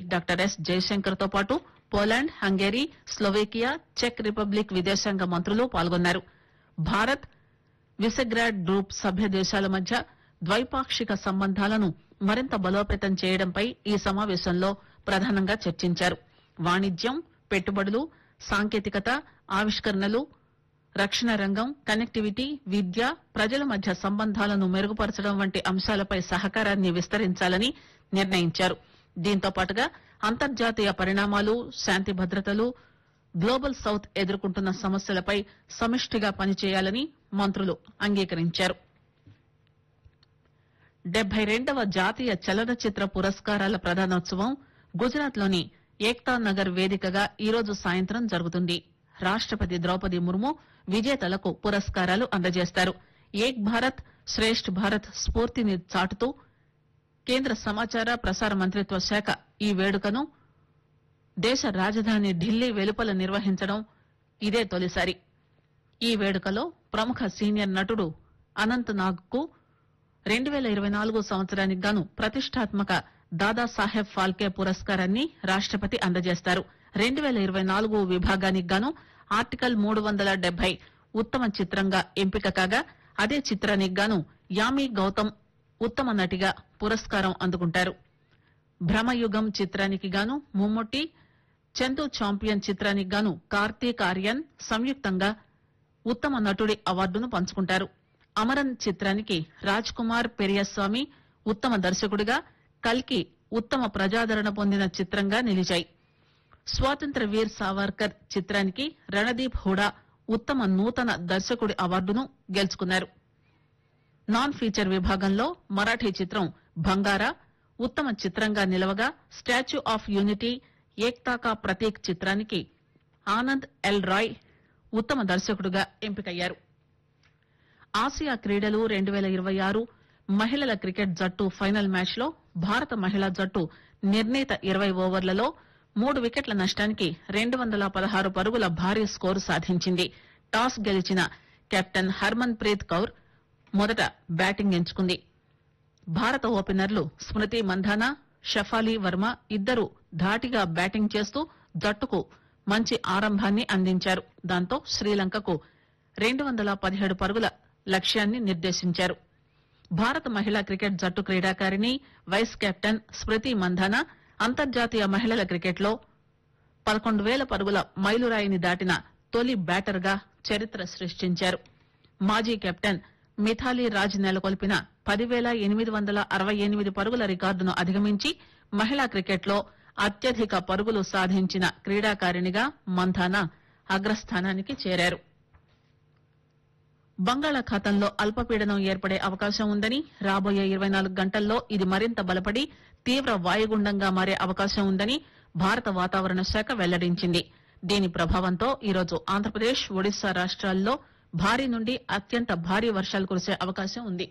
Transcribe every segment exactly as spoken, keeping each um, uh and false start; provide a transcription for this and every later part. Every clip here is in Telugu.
డాక్టర్ ఎస్ జయశంకర్ తో పాటు Poland, Hungary, Slovakia, check republic విదేశాంగ మంత్రులు పాల్గొన్నారు. భారత్ విసెగ్రాడ్ గ్రూప్ సభ్య దేశాల మధ్య ద్వైపాక్షిక సంబంధాలను మరింత బలోపేతం చేయడంపై ఈ సమావేశంలో ప్రధానంగా చర్చించారు. వాణిజ్యం, పెట్టుబడులు, సాంకేతికత, ఆవిష్కరణలు, రక్షణ రంగం, కనెక్టివిటీ, విద్య, ప్రజల మధ్య సంబంధాలను మెరుగుపరచడం వంటి అంశాలపై సహకారాన్ని విస్తరించాలని నిర్ణయించారు. దీంతో పాటుగా అంతర్జాతీయ పరిణామాలు, శాంతి భద్రతలు, గ్లోబల్ సౌత్ ఎదుర్కొంటున్న సమస్యలపై సమిష్టిగా పనిచేయాలని మంత్రులు అంగీకరించారు. డెబ్బై రెండవ జాతీయ చలనచిత్ర పురస్కారాల ప్రదానోత్సవం గుజరాత్ లోని ఏక్తా నగర్ వేదికగా ఈరోజు సాయంత్రం జరుగుతుంది. రాష్టపతి ద్రౌపది ముర్ము విజేతలకు పురస్కారాలు అందజేస్తారు. ఏక్ భారత్ శ్రేష్ఠ్ భారత్ స్ఫూర్తిని చాటుతూ కేంద్ర సమాచార ప్రసార మంత్రిత్వ శాఖ ఈ వేడుకను దేశ రాజధాని ఢిల్లీ వెలుపల నిర్వహించడం ఇదే తొలిసారి. ఈ వేడుకలో ప్రముఖ సీనియర్ నటుడు అనంత్ నాగ్ కు రెండు పేల ఇరవై నాలుగు సంవత్సరానికి గాను ప్రతిష్టాత్మక దాదాసాహెబ్ ఫాల్కే పురస్కారాన్ని రాష్టపతి అందజేస్తారు. రెండు పేల ఇరవై నాలుగు విభాగానికి గాను ఆర్టికల్ మూడు వందల డెబ్బై ఉత్తమ చిత్రంగా ఎంపిక కాగా, అదే చిత్రానికి గాను యామి గౌతమ్ ఉత్తమ నటిగా పురస్కారం అందుకుంటారు. భ్రమయుగం చిత్రానికి గాను ముమ్ముట్టి, చందు చాంపియన్ చిత్రానికి గాను కార్తీక్ ఆర్యన్ సంయుక్తంగా ఉత్తమ నటుడి అవార్డును పంచుకుంటారు. అమరన్ చిత్రానికి రాజ్ కుమార్ పెరియస్వామి ఉత్తమ దర్శకుడిగా, కల్కి ఉత్తమ ప్రజాదరణ పొందిన చిత్రంగా నిలిచాయి. స్వాతంత్ర వీర్ సావర్కర్ చిత్రానికి రణదీప్ హుడా ఉత్తమ నూతన దర్శకుడి అవార్డును గెలుచుకున్నారు. నాన్ ఫీచర్ విభాగంలో మరాఠీ చిత్రం బంగారా ఉత్తమ చిత్రంగా నిలవగా, స్టాచ్యూ ఆఫ్ యూనిటీ ఏక్తా కా ప్రతీక్ చిత్రానికి ఆనంద్ ఎల్ రాయ్ ఉత్తమ దర్శకుడిగా ఎంపికయ్యారు. ఆసియా క్రీడలు రెండు పేల ఇరవై ఆరు మహిళల క్రికెట్ జట్టు ఫైనల్ మ్యాచ్ లో భారత మహిళా జట్టు నిర్ణీత ఇరవై ఓవర్లలో మూడు వికెట్ల నష్టానికి రెండు వందల పదహారు పరుగుల భారీ స్కోరు సాధించింది. టాస్ గెలిచిన కెప్టెన్ హర్మన్ ప్రీత్ కౌర్ మొదట బ్యాటింగ్ ఎంచుకుంది. భారత ఓపెనర్లు స్మృతి మంధానా, షఫాలి వర్మ ఇద్దరు ధాటిగా బ్యాటింగ్ చేస్తూ జట్టుకు మంచి ఆరంభాన్ని అందించారు. దాంతో శ్రీలంకకు రెండు వందల పదిహేడు పరుగుల లక్ష్యాన్ని నిర్దేశించారు. భారత మహిళా క్రికెట్ జట్టు క్రీడాకారిణి వైస్ కెప్టెన్ స్మృతి మంధానా అంతర్జాతీయ మహిళల క్రికెట్ లో పదకొండు వేల పరుగుల మైలురాయిని దాటిన తొలి బ్యాటర్ గా చరిత్ర సృష్టించారు. మాజీ కెప్టెన్ మిథాలీ రాజ్ నెలకొల్పిన పదివేల ఎనిమిది వందల అరవై ఎనిమిది పరుగుల రికార్డును అధిగమించి మహిళా క్రికెట్ లో అత్యధిక పరుగులు సాధించిన క్రీడాకారిణిగా మంధానా అగ్రస్థానానికి చేరారు. బంగాళాఖాతంలో అల్పపీడనం ఏర్పడే అవకాశం ఉందని, రాబోయే ఇరవై నాలుగు గంటల్లో ఇది మరింత బలపడి తీవ్ర వాయుగుండంగా మారే అవకాశం ఉందని భారత వాతావరణ శాఖ వెల్లడించింది. దీని ప్రభావంతో ఈరోజు ఆంధ్రప్రదేశ్, ఒడిశా రాష్ట్రాల్లో భారీ నుండి అత్యంత భారీ వర్షాలు కురిసే అవకాశం ఉంది.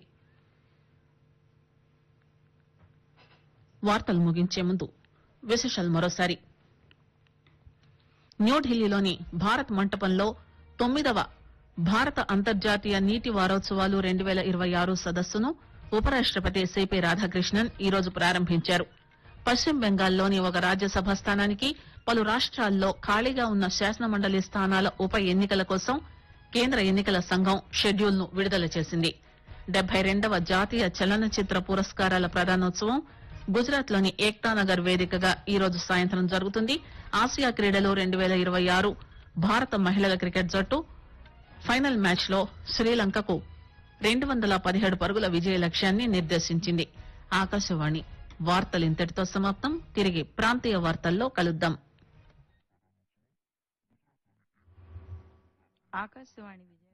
వార్తలు ముగించే ముందు విశేషాలు మరోసారి. న్యూఢిల్లీలోని భారత్ మంటపంలో తొమ్మిదవ భారత అంతర్జాతీయ నీటి వారోత్సవాలు రెండు పేల ఇరవై ఆరు సదస్సును ఉపరాష్టపతి సిపి రాధాకృష్ణన్ ఈరోజు ప్రారంభించారు. పశ్చిమ బెంగాల్లోని ఒక రాజ్యసభ స్థానానికి, పలు రాష్ట్రాల్లో ఖాళీగా ఉన్న శాసనమండలి స్థానాల ఉప ఎన్నికల కోసం కేంద్ర ఎన్నికల సంఘం షెడ్యూల్ ను విడుదల చేసింది. డెబ్బై రెండవ జాతీయ చలనచిత్ర పురస్కారాల ప్రదానోత్సవం గుజరాత్ లోని ఏక్తానగర్ వేదికగా ఈరోజు సాయంత్రం జరుగుతుంది. ఆసియా క్రీడలు రెండు పేల ఇరవై ఆరు భారత మహిళల క్రికెట్ జట్టు ఫైనల్ మ్యాచ్ లో శ్రీలంకకు రెండు వందల పదిహేడు పరుగుల విజయ లక్ష్యాన్ని నిర్దేశించింది. ఆకాశవాణి వార్తలు ఇంతటితో సమాప్తం. తిరిగి ప్రాంతీయ వార్తల్లో కలుద్దాం. ఆకాశవాణి విజయ